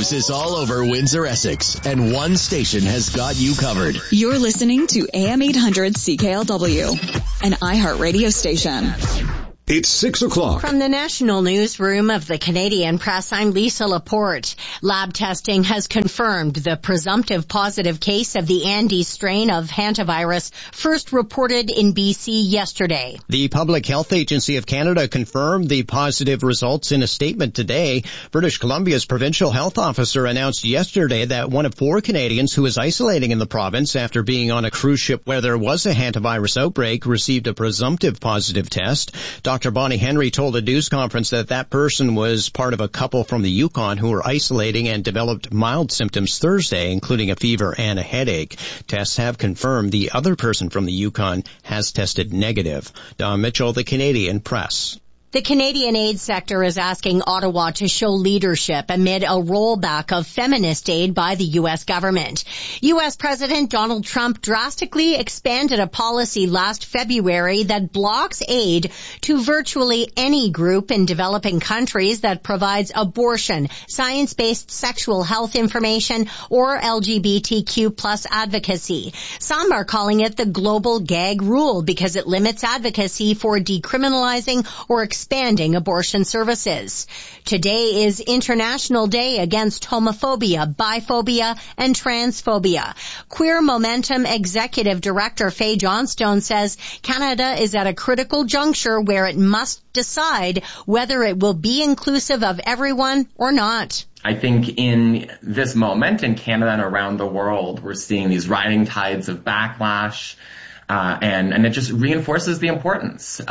News is all over Windsor, Essex, and one station has got you covered. You're listening to AM 800 CKLW, an iHeartRadio station. It's 6 o'clock. From the National Newsroom of the Canadian Press, I'm Lisa Laporte. Lab testing has confirmed the presumptive positive case of the Andes strain of hantavirus first reported in BC yesterday. The Public Health Agency of Canada confirmed the positive results in a statement today. British Columbia's provincial health officer announced yesterday that one of 4 Canadians who is isolating in the province after being on a cruise ship where there was a hantavirus outbreak received a presumptive positive test. Dr. Bonnie Henry told a news conference that person was part of a couple from the Yukon who were isolating and developed mild symptoms Thursday, including a fever and a headache. Tests have confirmed the other person from the Yukon has tested negative. Don Mitchell, the Canadian Press. The Canadian aid sector is asking Ottawa to show leadership amid a rollback of feminist aid by the U.S. government. U.S. President Donald Trump drastically expanded a policy last February that blocks aid to virtually any group in developing countries that provides abortion, science-based sexual health information, or LGBTQ plus advocacy. Some are calling it the global gag rule because it limits advocacy for decriminalizing or expanding abortion services. Today is International Day Against Homophobia, Biphobia, and Transphobia. Queer Momentum Executive Director Faye Johnstone says Canada is at a critical juncture where it must decide whether it will be inclusive of everyone or not. I think in this moment in Canada and around the world, we're seeing these rising tides of backlash, and it just reinforces the importance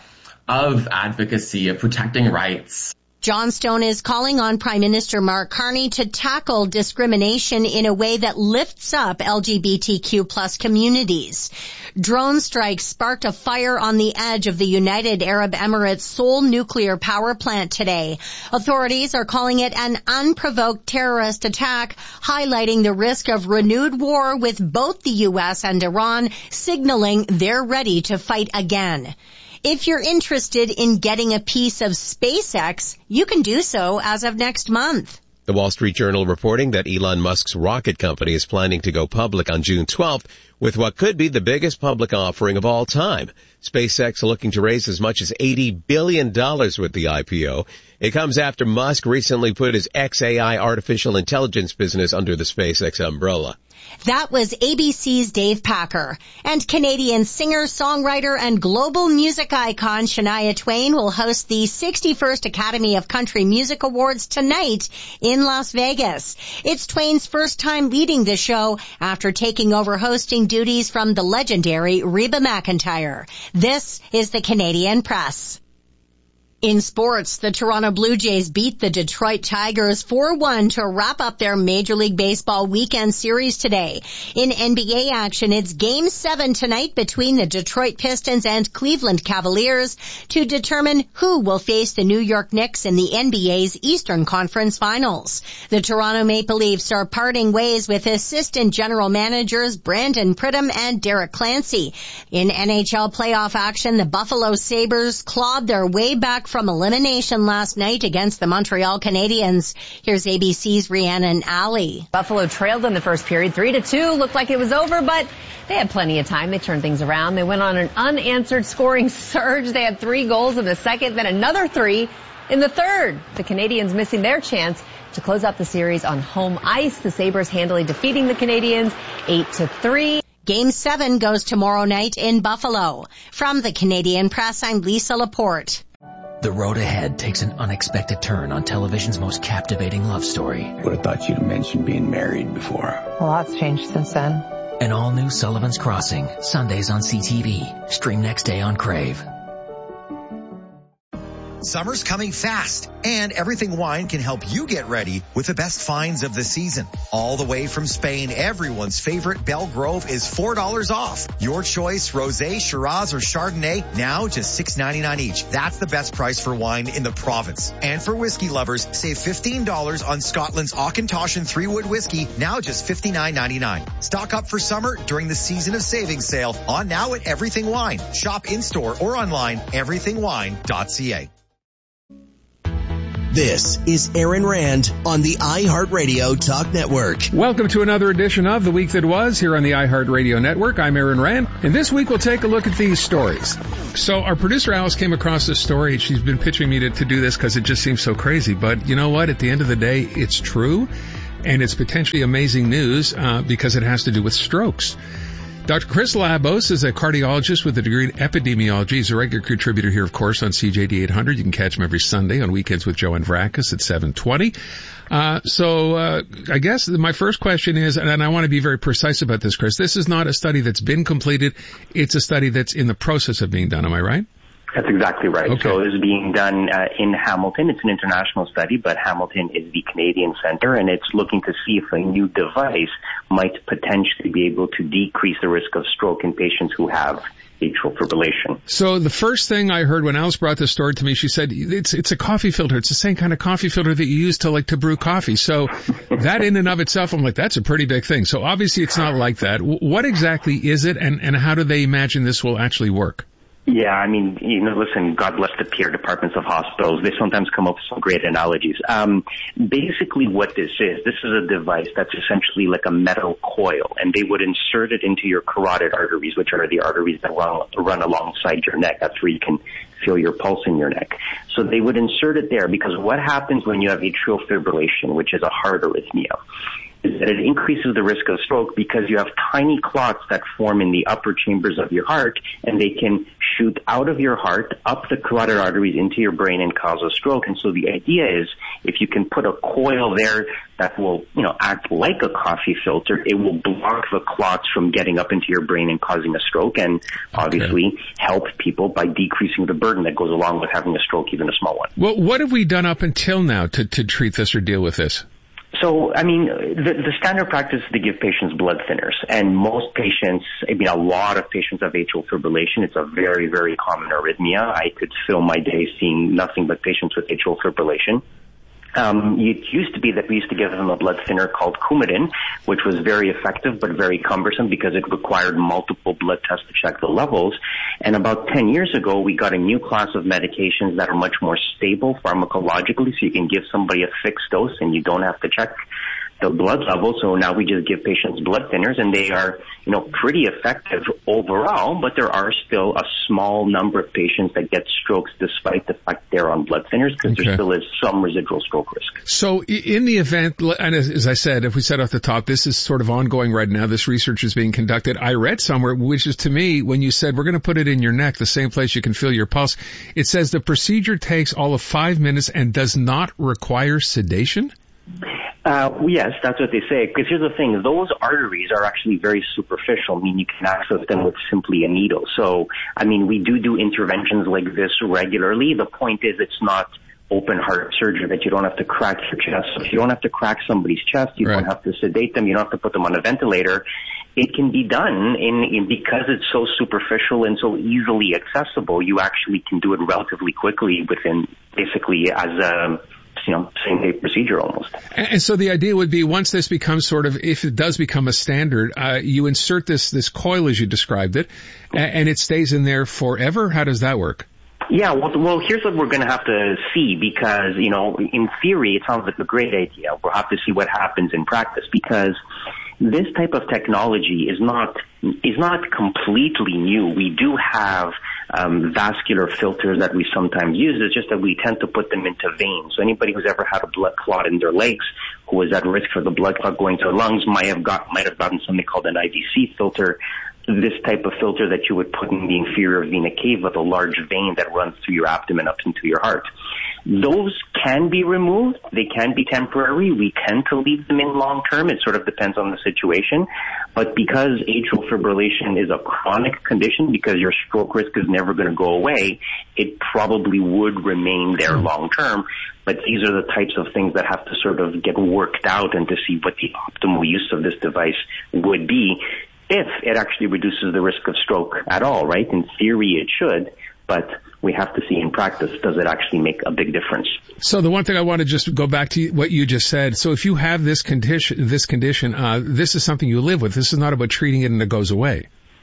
of advocacy, of protecting rights. Johnstone is calling on Prime Minister Mark Carney to tackle discrimination in a way that lifts up LGBTQ plus communities. Drone strikes sparked a fire on the edge of the United Arab Emirates Seoul nuclear power plant today. Authorities are calling it an unprovoked terrorist attack, highlighting the risk of renewed war with both the U.S. and Iran, signaling they're ready to fight again. If you're interested in getting a piece of SpaceX, you can do so as of next month. The Wall Street Journal reporting that Elon Musk's rocket company is planning to go public on June 12th with what could be the biggest public offering of all time. SpaceX looking to raise as much as $80 billion with the IPO. It comes after Musk recently put his XAI artificial intelligence business under the SpaceX umbrella. That was ABC's Dave Packer. And Canadian singer, songwriter, and global music icon Shania Twain will host the 61st Academy of Country Music Awards tonight in Las Vegas. It's Twain's first time leading the show after taking over hosting duties from the legendary Reba McEntire. This is the Canadian Press. In sports, the Toronto Blue Jays beat the Detroit Tigers 4-1 to wrap up their Major League Baseball weekend series today. In NBA action, it's Game 7 tonight between the Detroit Pistons and Cleveland Cavaliers to determine who will face the New York Knicks in the NBA's Eastern Conference Finals. The Toronto Maple Leafs are parting ways with assistant general managers Brandon Pridham and Derek Clancy. In NHL playoff action, the Buffalo Sabres clawed their way back from elimination last night against the Montreal Canadiens. Here's ABC's Rhiannon Alley. Buffalo trailed in the first period 3-2. Looked like it was over, but they had plenty of time. They turned things around. They went on an unanswered scoring surge. They had 3 goals in the second, then another 3 in the third. The Canadiens missing their chance to close out the series on home ice. The Sabres handily defeating the Canadiens 8-3. Game 7 goes tomorrow night in Buffalo. From the Canadian Press, I'm Lisa Laporte. The road ahead takes an unexpected turn on television's most captivating love story. Would have thought you'd have mentioned being married before. A lot's changed since then. An all-new Sullivan's Crossing, Sundays on CTV. Stream next day on Crave. Summer's coming fast, and Everything Wine can help you get ready with the best finds of the season. All the way from Spain, everyone's favorite Belle Grove is $4 off. Your choice, Rosé, Shiraz, or Chardonnay, now just $6.99 each. That's the best price for wine in the province. And for whiskey lovers, save $15 on Scotland's Auchentoshan 3-Wood whiskey, now just $59.99. Stock up for summer during the Season of Savings sale on now at Everything Wine. Shop in-store or online, everythingwine.ca. This is Aaron Rand on the iHeartRadio Talk Network. Welcome to another edition of The Week That Was here on the iHeartRadio Network. I'm Aaron Rand, and this week we'll take a look at these stories. So our producer Alice came across this story. She's been pitching me to do this because it just seems so crazy. But you know what? At the end of the day, it's true, and it's potentially amazing news because it has to do with strokes. Dr. Chris Labos is a cardiologist with a degree in epidemiology. He's a regular contributor here, of course, on CJD 800. You can catch him every Sunday on Weekends with Joe and Vracus at 7:20. I guess my first question is, and I want to be very precise about this, Chris, this is not a study that's been completed. It's a study that's in the process of being done. Am I right? That's exactly right. Okay. So it is being done in Hamilton. It's an international study, but Hamilton is the Canadian center, and it's looking to see if a new device might potentially be able to decrease the risk of stroke in patients who have atrial fibrillation. So the first thing I heard when Alice brought this story to me, she said, it's a coffee filter. It's the same kind of coffee filter that you use to brew coffee. So that in and of itself, I'm like, that's a pretty big thing. So obviously it's not like that. What exactly is it, and how do they imagine this will actually work? Yeah, I mean, listen, God bless the PR departments of hospitals. They sometimes come up with some great analogies. Basically what this is a device that's essentially like a metal coil, and they would insert it into your carotid arteries, which are the arteries that run alongside your neck. That's where you can feel your pulse in your neck. So they would insert it there because what happens when you have atrial fibrillation, which is a heart arrhythmia, is that it increases the risk of stroke because you have tiny clots that form in the upper chambers of your heart, and they can shoot out of your heart, up the carotid arteries into your brain and cause a stroke. And so the idea is if you can put a coil there that will, act like a coffee filter, it will block the clots from getting up into your brain and causing a stroke, and obviously help people by decreasing the burden that goes along with having a stroke, even a small one. Well, what have we done up until now to treat this or deal with this? So, I mean, the standard practice is to give patients blood thinners. And most patients, a lot of patients have atrial fibrillation. It's a very, very common arrhythmia. I could fill my day seeing nothing but patients with atrial fibrillation. It used to be that we used to give them a blood thinner called Coumadin, which was very effective but very cumbersome because it required multiple blood tests to check the levels. And about 10 years ago, we got a new class of medications that are much more stable pharmacologically, so you can give somebody a fixed dose and you don't have to check the blood level. So now we just give patients blood thinners, and they are, pretty effective overall, but there are still a small number of patients that get strokes despite the fact they're on blood thinners because there still is some residual stroke risk. So in the event, and as I said, if we said off the top, this is sort of ongoing right now. This research is being conducted. I read somewhere, which is to me, when you said we're going to put it in your neck, the same place you can feel your pulse, it says the procedure takes all of 5 minutes and does not require sedation? Yes, that's what they say. Because here's the thing, those arteries are actually very superficial. I mean, you can access them with simply a needle. So, we do interventions like this regularly. The point is it's not open heart surgery, that you don't have to crack your chest. So if you don't have to crack somebody's chest, you don't have to sedate them, you don't have to put them on a ventilator. It can be done because it's so superficial and so easily accessible, you actually can do it relatively quickly within basically as a same-day procedure almost. And so the idea would be once this becomes sort of, if it does become a standard, you insert this coil as you described it, and it stays in there forever? How does that work? Yeah, well, here's what we're going to have to see because, in theory, it sounds like a great idea. We'll have to see what happens in practice because this type of technology is not completely new. We do have vascular filters that we sometimes use. It's just that we tend to put them into veins. So anybody who's ever had a blood clot in their legs who is at risk for the blood clot going to their lungs might have gotten something called an IVC filter. This type of filter that you would put in the inferior vena cava with a large vein that runs through your abdomen up into your heart. Those can be removed. They can be temporary. We tend to leave them in long term. It sort of depends on the situation. But because atrial fibrillation is a chronic condition, because your stroke risk is never going to go away, it probably would remain there long term. But these are the types of things that have to sort of get worked out and to see what the optimal use of this device would be if it actually reduces the risk of stroke at all, right? In theory, it should. But we have to see in practice, does it actually make a big difference? So the one thing I want to just go back to what you just said. So if you have this condition, this is something you live with. This is not about treating it and it goes away.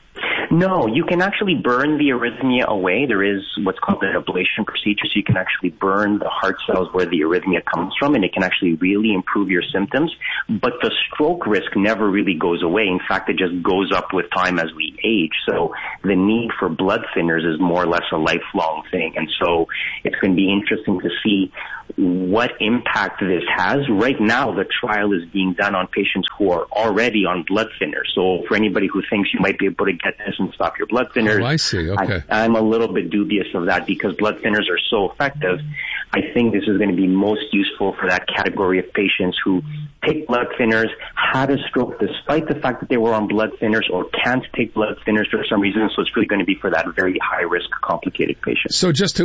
No, you can actually burn the arrhythmia away. There is what's called an ablation procedure, so you can actually burn the heart cells where the arrhythmia comes from, and it can actually really improve your symptoms. But the stroke risk never really goes away. In fact, it just goes up with time as we age. So the need for blood thinners is more or less a lifelong thing. And so it's going to be interesting to see what impact this has. Right now, the trial is being done on patients who are already on blood thinners. So for anybody who thinks you might be able to get this and stop your blood thinners, I see. Okay. I'm a little bit dubious of that because blood thinners are so effective. I think this is going to be most useful for that category of patients who take blood thinners, had a stroke despite the fact that they were on blood thinners, or can't take blood thinners for some reason. So it's really going to be for that very high risk, complicated patient. So just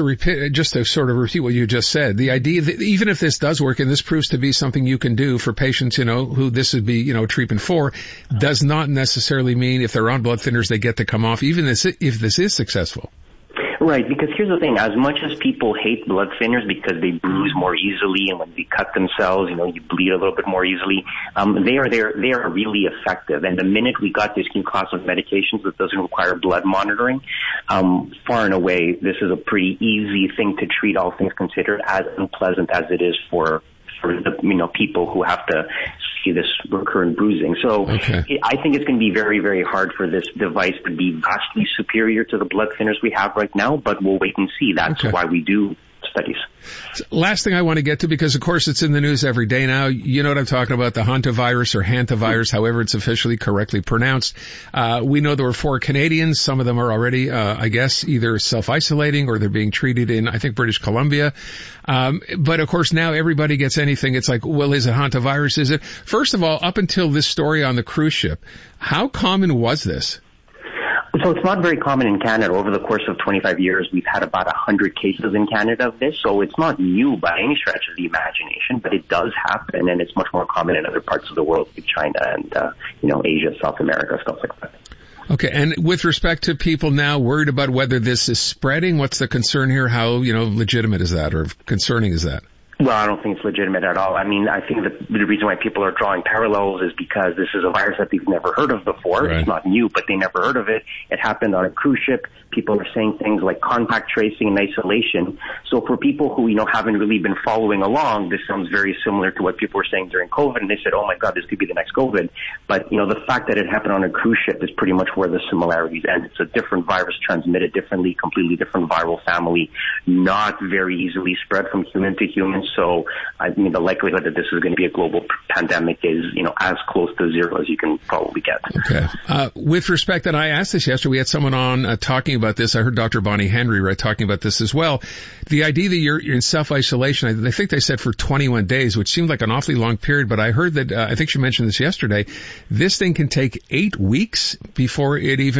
to sort of repeat what you just said, the idea that even if this does work and this proves to be something you can do for patients, who this would be, treatment for, does not necessarily mean if they're on blood thinners they get to come off, even if this is successful. Right, because here's the thing, as much as people hate blood thinners because they bruise more easily, and when they cut themselves, you bleed a little bit more easily, they are really effective. And the minute we got this new class of medications that doesn't require blood monitoring, far and away, this is a pretty easy thing to treat, all things considered, as unpleasant as it is for the people who have to see this recurrent bruising. So I think it's going to be very, very hard for this device to be vastly superior to the blood thinners we have right now, but we'll wait and see. That's why we do studies. Last thing I want to get to, because of course it's in the news every day now. You know what I'm talking about, the hantavirus or hantavirus, however it's officially correctly pronounced. We know there were 4 Canadians. Some of them are already, I guess, either self-isolating or they're being treated in, I think, British Columbia. But of course now everybody gets anything. It's like, well, is it hantavirus? Is it? First of all, up until this story on the cruise ship, how common was this? So it's not very common in Canada. Over the course of 25 years, we've had about 100 cases in Canada of this. So it's not new by any stretch of the imagination, but it does happen, and it's much more common in other parts of the world, like China and, Asia, South America, stuff like that. Okay, and with respect to people now worried about whether this is spreading, what's the concern here? How, legitimate is that or concerning is that? Well, I don't think it's legitimate at all. I mean, I think that the reason why people are drawing parallels is because this is a virus that they've never heard of before. Right. It's not new, but they never heard of it. It happened on a cruise ship. People are saying things like contact tracing and isolation. So for people who, haven't really been following along, this sounds very similar to what people were saying during COVID, and they said, oh my God, this could be the next COVID. But, the fact that it happened on a cruise ship is pretty much where the similarities end. It's a different virus transmitted differently, completely different viral family, not very easily spread from human to human. So, the likelihood that this is going to be a global pandemic is, as close to zero as you can probably get. Okay. With respect, and I asked this yesterday, we had someone on talking about this. I heard Dr. Bonnie Henry talking about this as well. The idea that you're in self-isolation, I think they said for 21 days, which seemed like an awfully long period, but I heard that, I think she mentioned this yesterday, this thing can take 8 weeks before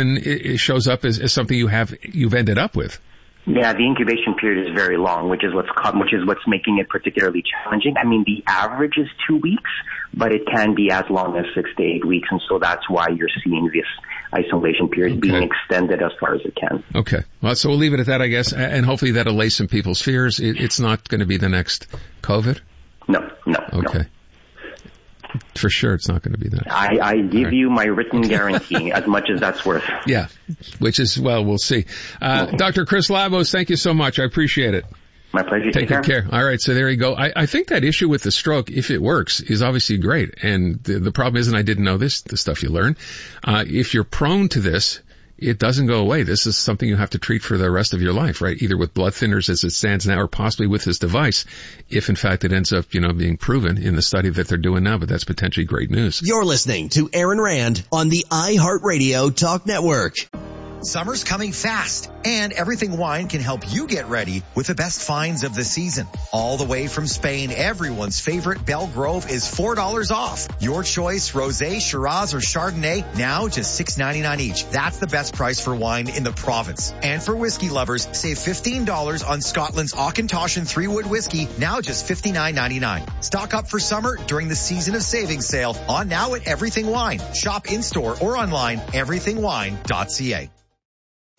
it shows up as something you've ended up with. Yeah, the incubation period is very long, which is what's making it particularly challenging. I mean, the average is 2 weeks, but it can be as long as 6 to 8 weeks, and so that's why you're seeing this isolation period being extended as far as it can. Okay. Well, so we'll leave it at that, I guess, and hopefully that'll allay some people's fears. It's not going to be the next COVID? No. Okay. No. For sure, it's not going to be that. I give you my written guarantee, as much as that's worth. Yeah, which is, well, we'll see. Dr. Chris Labos, thank you so much. I appreciate it. My pleasure. Take good care. All right, so there you go. I think that issue with the stroke, if it works, is obviously great. And the problem is, and I didn't know this, the stuff you learn, if you're prone to this, it doesn't go away. This is something you have to treat for the rest of your life, right? Either with blood thinners as it stands now or possibly with this device, if in fact it ends up, being proven in the study that they're doing now, but that's potentially great news. You're listening to Aaron Rand on the iHeartRadio Talk Network. Summer's coming fast, and Everything Wine can help you get ready with the best finds of the season. All the way from Spain, everyone's favorite Belgrove is $4 off. Your choice, Rosé, Shiraz, or Chardonnay, now just $6.99 each. That's the best price for wine in the province. And for whiskey lovers, save $15 on Scotland's Auchentoshan 3-Wood whiskey, now just $59.99. Stock up for summer during the Season of Savings sale on now at Everything Wine. Shop in-store or online, everythingwine.ca.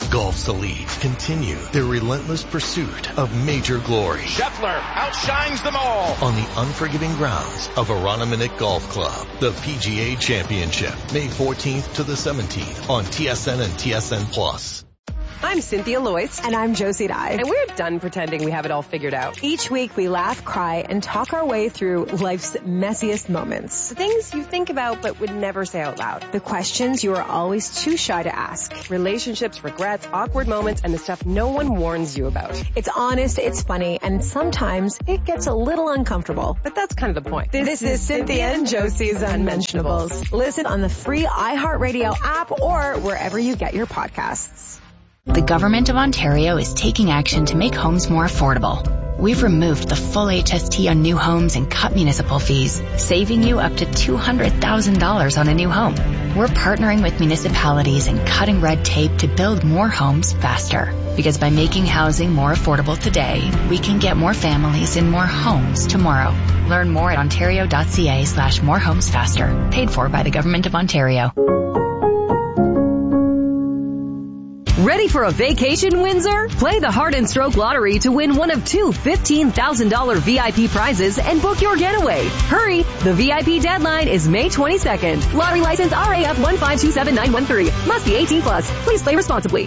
Golf's elite continue their relentless pursuit of major glory. Scheffler outshines them all on the unforgiving grounds of Aroniminick Golf Club. The PGA Championship, May 14th to the 17th on TSN and TSN Plus. I'm Cynthia Loyce. And I'm Josie Dye. And we're done pretending we have it all figured out. Each week we laugh, cry, and talk our way through life's messiest moments. The things you think about but would never say out loud. The questions you are always too shy to ask. Relationships, regrets, awkward moments, and the stuff no one warns you about. It's honest, it's funny, and sometimes it gets a little uncomfortable. But that's kind of the point. This is Cynthia and Josie's Unmentionables. Listen on the free iHeartRadio app or wherever you get your podcasts. The Government of Ontario is taking action to make homes more affordable. We've removed the full HST on new homes and cut municipal fees, saving you up to $200,000 on a new home. We're partnering with municipalities and cutting red tape to build more homes faster. Because by making housing more affordable today, we can get more families in more homes tomorrow. Learn more at ontario.ca/morehomesfaster. Paid for by the Government of Ontario. Ready for a vacation, Windsor? Play the Heart and Stroke Lottery to win one of two $15,000 VIP prizes and book your getaway. Hurry! The VIP deadline is May 22nd. Lottery license RAF 1527913. Must be 18 plus. Please play responsibly.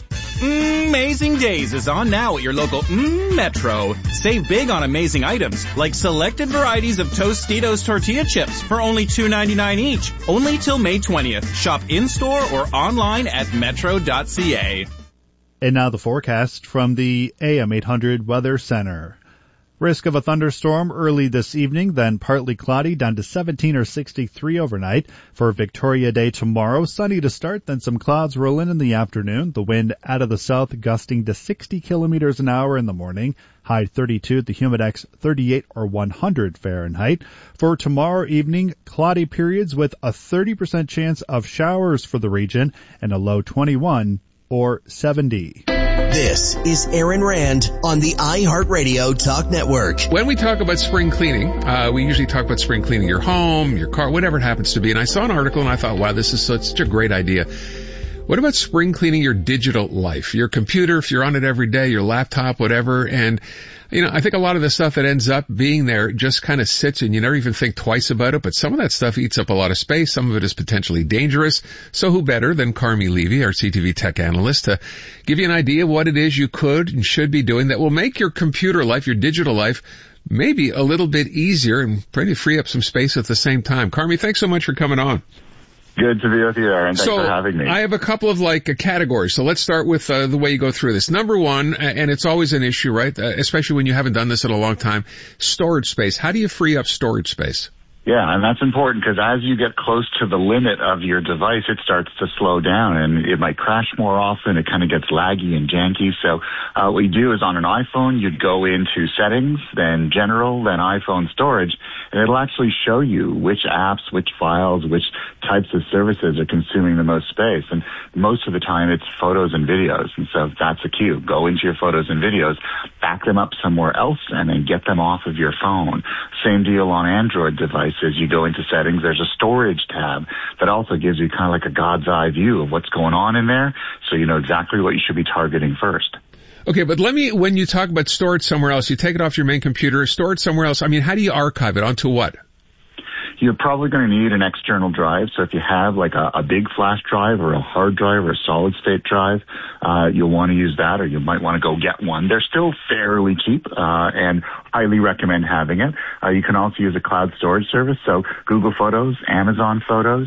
Amazing Days is on now at your local Metro. Save big on amazing items like selected varieties of Tostitos tortilla chips for only $2.99 each. Only till May 20th. Shop in-store or online at metro.ca. And now the forecast from the AM 800 Weather Center. Risk of a thunderstorm early this evening, then partly cloudy, down to 17 or 63 overnight. For Victoria Day tomorrow, sunny to start, then some clouds roll in the afternoon. The wind out of the south gusting to 60 kilometers an hour in the morning. High 32, the humidex 38 or 100 Fahrenheit. For tomorrow evening, cloudy periods with a 30% chance of showers for the region and a low 21 or 70. This is Aaron Rand on the iHeartRadio Talk Network. When we talk about spring cleaning, we usually talk about spring cleaning your home, your car, whatever it happens to be. And I saw an article and I thought, wow, this is such a great idea. What about spring cleaning your digital life, your computer, if you're on it every day, your laptop, whatever? And, you know, I think a lot of the stuff that ends up being there just kind of sits and you never even think twice about it. But some of that stuff eats up a lot of space. Some of it is potentially dangerous. So who better than Carmi Levy, our CTV tech analyst, to give you an idea of what it is you could and should be doing that will make your computer life, your digital life, maybe a little bit easier and pretty free up some space at the same time. Carmi, thanks so much for coming on. Good to be with you, Aaron. Thanks for having me. I have a couple of categories. So let's start with the way you go through this. Number one, and it's always an issue, right? Especially when you haven't done this in a long time, storage space. How do you free up storage space? Yeah, and that's important because as you get close to the limit of your device, it starts to slow down and it might crash more often. It kind of gets laggy and janky. So what you do is on an iPhone, you'd go into settings, then general, then iPhone storage, and it'll actually show you which apps, which files, which types of services are consuming the most space. And most of the time it's photos and videos. And so that's a cue. Go into your photos and videos, back them up somewhere else, and then get them off of your phone. Same deal on Android devices. You go into settings, there's a storage tab that also gives you kind of like a God's eye view of what's going on in there, so you know exactly what you should be targeting first. Okay, but when you talk about storage somewhere else, you take it off your main computer, store it somewhere else. I mean, how do you archive it? Onto what? You're probably going to need an external drive. So if you have like a big flash drive or a hard drive or a solid state drive, you'll want to use that, or you might want to go get one. They're still fairly cheap, and highly recommend having it. You can also use a cloud storage service. So Google Photos, Amazon Photos,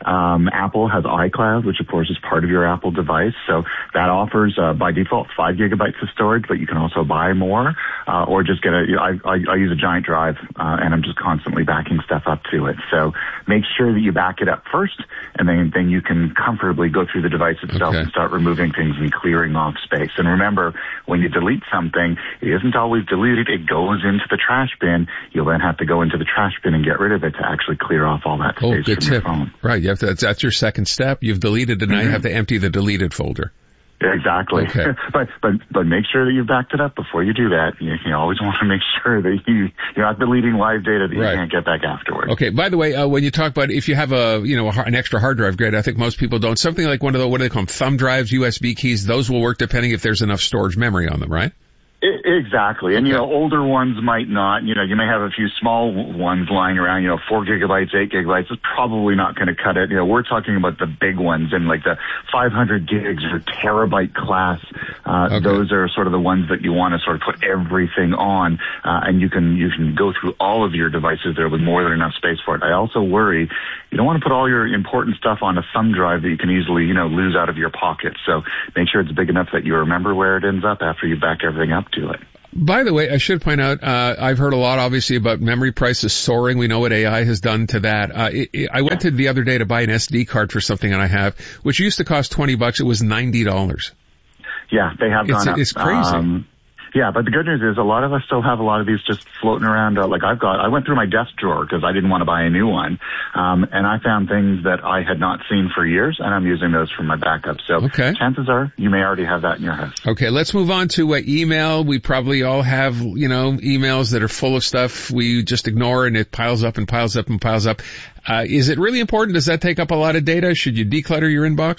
Apple has iCloud, which of course is part of your Apple device. So that offers, by default, 5 gigabytes of storage, but you can also buy more, or just get I use a giant drive, and I'm just constantly backing stuff up to it. So make sure that you back it up first, and then you can comfortably go through the device itself and start removing things and clearing off space. And remember, when you delete something, it isn't always deleted. It goes into the trash bin. You'll then have to go into the trash bin and get rid of it to actually clear off all that space from your phone. Right. You have to, that's your second step. You've deleted it, and now you have to empty the deleted folder. Exactly. Okay. but make sure that you've backed it up before you do that. You always want to make sure that you're not deleting live data that you can't get back afterwards. Okay. By the way, when you talk about if you have an extra hard drive, great. I think most people don't. Something like one of the, what do they call them? Thumb drives, USB keys. Those will work depending if there's enough storage memory on them, right? Exactly. And, older ones might not. You may have a few small ones lying around, 4 gigabytes, 8 gigabytes. It's probably not going to cut it. We're talking about the big ones and like the 500 gigs or terabyte class. Those are sort of the ones that you want to sort of put everything on. And you can go through all of your devices there with more than enough space for it. I also worry you don't want to put all your important stuff on a thumb drive that you can easily, lose out of your pocket. So make sure it's big enough that you remember where it ends up after you back everything up to it. By the way, I should point out, I've heard a lot, obviously, about memory prices soaring. We know what AI has done to that. I went to the other day to buy an SD card for something that I have, which used to cost $20. It was $90. Yeah, they have gone up. It's crazy. Yeah, but the good news is a lot of us still have a lot of these just floating around. I went through my desk drawer because I didn't want to buy a new one. And I found things that I had not seen for years, and I'm using those for my backup. So chances are you may already have that in your house. Okay, let's move on to email. We probably all have, emails that are full of stuff we just ignore, and it piles up and piles up and piles up. Is it really important? Does that take up a lot of data? Should you declutter your inbox?